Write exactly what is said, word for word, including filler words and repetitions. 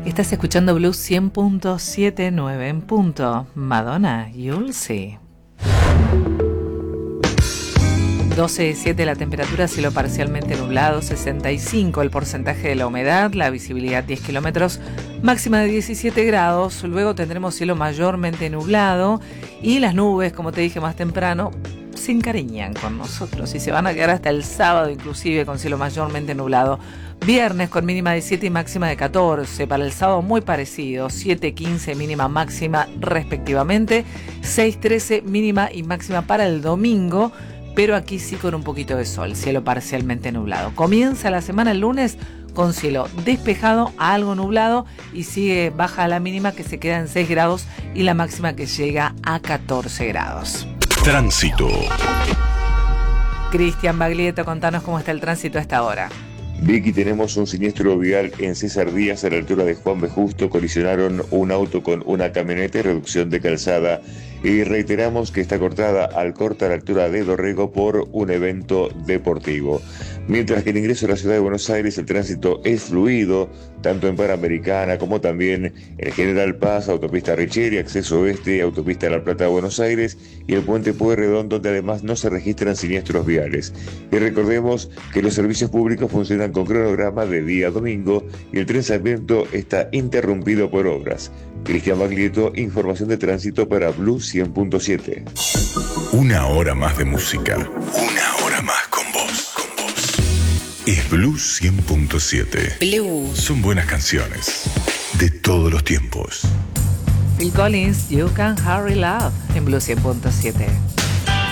Estás escuchando Blues cien punto setenta y nueve en punto. Madonna, You'll See. doce punto siete la temperatura, cielo parcialmente nublado, sesenta y cinco el porcentaje de la humedad, la visibilidad diez kilómetros, máxima de diecisiete grados. Luego tendremos cielo mayormente nublado y las nubes, como te dije más temprano, se encariñan con nosotros y se van a quedar hasta el sábado inclusive con cielo mayormente nublado. Viernes con mínima de siete y máxima de catorce. Para el sábado muy parecido, siete, quince mínima máxima respectivamente, seis, trece mínima y máxima para el domingo, pero aquí sí con un poquito de sol, cielo parcialmente nublado. Comienza la semana el lunes con cielo despejado a algo nublado y sigue baja la mínima que se queda en seis grados y la máxima que llega a catorce grados. Tránsito. Cristian Baglietto, contanos cómo está el tránsito a esta hora. Vicky, tenemos un siniestro vial en César Díaz a la altura de Juan B. Justo. Colisionaron un auto con una camioneta y reducción de calzada. Y reiteramos que está cortada al corte a la altura de Dorrego por un evento deportivo. Mientras que el ingreso a la ciudad de Buenos Aires el tránsito es fluido, tanto en Panamericana como también en General Paz, autopista Richeri, acceso oeste, autopista La Plata a Buenos Aires y el puente Pueyrredón, donde además no se registran siniestros viales. Y recordemos que los servicios públicos funcionan con cronograma de día a domingo y el tren Sarmiento está interrumpido por obras. Cristian Baglietto, información de tránsito para Blues cien punto siete. Una hora más de música. Una hora más con vos. Con vos. Es Blues cien punto siete. Blues. Son buenas canciones de todos los tiempos. Phil Collins, You Can Hurry Love en Blues cien punto siete.